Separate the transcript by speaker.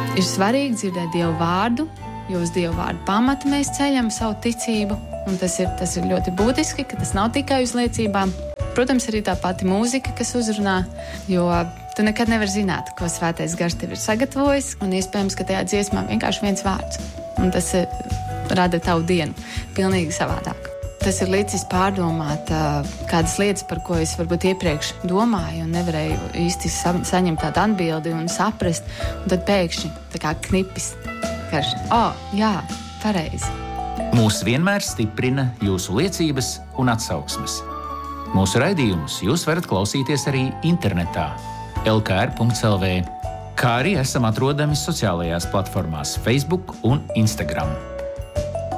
Speaker 1: Ir svarīgi dzirdēt Dievu vārdu, jo uz Dievu vārdu pamata mēs ceļam savu ticību, un tas ir ļoti būtiski, ka tas nav tikai uz liecībām. Protams, arī tā pati mūzika, kas uzrunā, jo tu nekad nevari zināt, ko Svētais Gars tev ir sagatavojis, un iespējams, ka tajā dziesmā vienkārši viens vārds, un tas rada tavu dienu pilnīgi savādāk. Tas ir licis pārdomāt kādas lietas, par ko es varbūt iepriekš domāju un nevarēju īsti saņemt tādu atbildi un saprast, un tad pēkšņi tā kā knipis, ka, jā, pareizi.
Speaker 2: Mūs vienmēr stiprina jūsu liecības un atsauksmes. Mūsu raidījumus jūs varat klausīties arī internetā lkr.lv, kā arī esam atrodami sociālajās platformās Facebook un Instagram.